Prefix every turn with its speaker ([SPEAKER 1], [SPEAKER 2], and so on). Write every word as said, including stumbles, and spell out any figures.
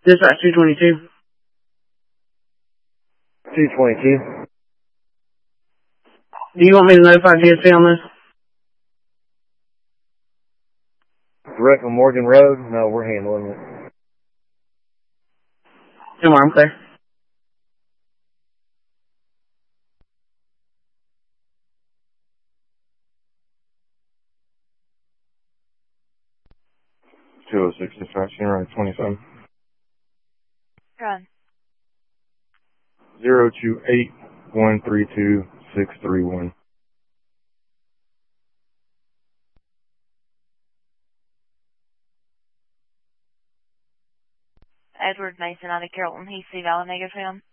[SPEAKER 1] Dispatch two twenty-two.
[SPEAKER 2] two twenty-two.
[SPEAKER 1] Do you want me to notify G S C on this?
[SPEAKER 2] Direct on Morgan Road? No, we're handling it.
[SPEAKER 1] Come on, I'm clear.
[SPEAKER 2] two oh six dispatch, right, twenty-seven.
[SPEAKER 3] Run.
[SPEAKER 2] zero two eight one three two six three one.
[SPEAKER 3] Edward Mason out of Carrollton Heath, Valley Negative.